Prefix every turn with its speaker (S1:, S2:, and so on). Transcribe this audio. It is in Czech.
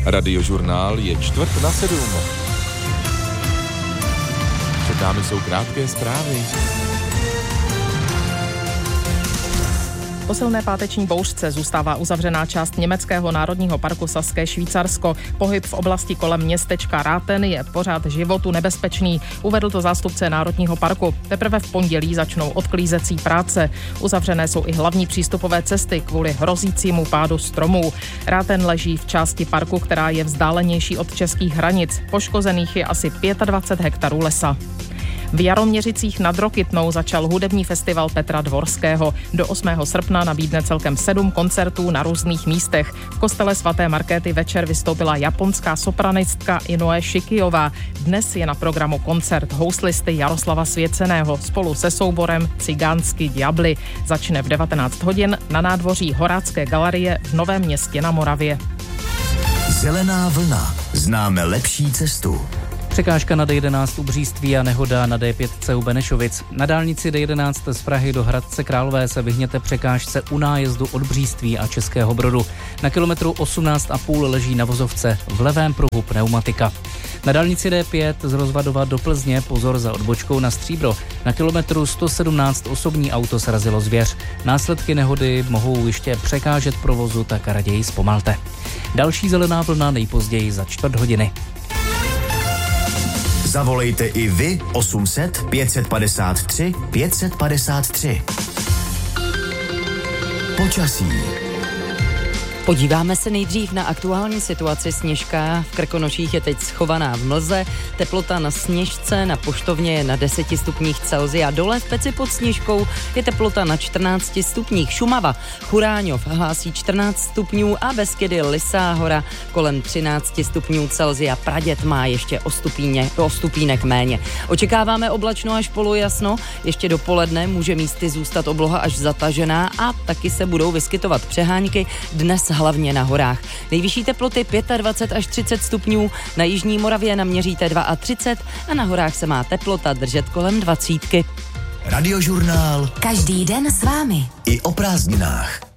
S1: Radiožurnál je 6:45. Před námi jsou krátké zprávy.
S2: Po silné páteční bouřce zůstává uzavřená část německého národního parku Saské Švýcarsko. Pohyb v oblasti kolem městečka Rathen je pořád životu nebezpečný, uvedl to zástupce národního parku. Teprve v pondělí začnou odklízecí práce. Uzavřené jsou i hlavní přístupové cesty kvůli hrozícímu pádu stromů. Rathen leží v části parku, která je vzdálenější od českých hranic. Poškozených je asi 25 hektarů lesa. V Jaroměřicích nad Rokytnou začal hudební festival Petra Dvorského. Do 8. srpna nabídne celkem 7 koncertů na různých místech. V kostele svaté Markéty večer vystoupila japonská sopranistka Inoue Shikijová. Dnes je na programu koncert houslisty Jaroslava Svěceného spolu se souborem Cigánski Diabli. Začne v 19 hodin na nádvoří Horácké galerie v Novém Městě na Moravě.
S3: Zelená vlna. Známe lepší cestu.
S4: Překážka na D11 u Bříství a nehoda na D5 u Benešovic. Na dálnici D11 z Prahy do Hradce Králové se vyhněte překážce u nájezdu od Bříství a Českého Brodu. Na kilometru 18,5 leží na vozovce v levém pruhu pneumatika. Na dálnici D5 z Rozvadova do Plzně pozor za odbočkou na Stříbro. Na kilometru 117 osobní auto srazilo zvěř. Následky nehody mohou ještě překážet provozu, tak raději zpomalte. Další zelená vlna nejpozději za 4 hodiny.
S3: Zavolejte i vy 800 553 553. Počasí.
S5: Podíváme se nejdřív na aktuální situaci. Sněžka v Krkonoších je teď schovaná v mlze, teplota na Sněžce na Poštovně je na 10 stupních Celsia, dole v Peci pod Sněžkou je teplota na 14 stupních. Šumava, Churáňov hlásí 14 stupňů a Beskydy Lysá hora kolem 13 stupňů Celsia. Praděd má ještě o stupínek méně. Očekáváme oblačno až polojasno, ještě dopoledne může místy zůstat obloha až zatažená a taky se budou vyskytovat přehánky, dnes hlavně na horách. Nejvyšší teploty 25 až 30 stupňů, na jižní Moravě naměříte 32 a na horách se má teplota držet kolem 20.
S3: Radiožurnál.
S6: Každý den s vámi.
S3: I o prázdninách.